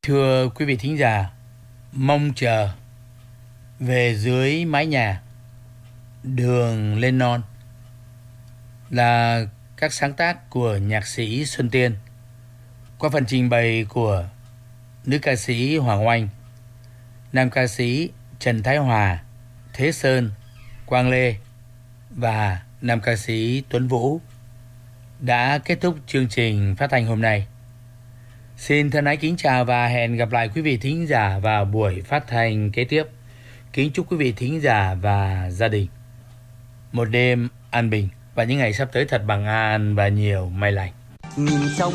Thưa quý vị thính giả, mong chờ, về dưới mái nhà, đường lên non là các sáng tác của nhạc sĩ Xuân Tiên qua phần trình bày của nữ ca sĩ Hoàng Oanh, nam ca sĩ Trần Thái Hòa, Thế Sơn, Quang Lê và nam ca sĩ Tuấn Vũ đã kết thúc chương trình phát thanh hôm nay. Xin thân ái kính chào và hẹn gặp lại quý vị thính giả vào buổi phát thanh kế tiếp. Kính chúc quý vị thính giả và gia đình một đêm an bình và những ngày sắp tới thật bằng an và nhiều may lành. Nhìn trong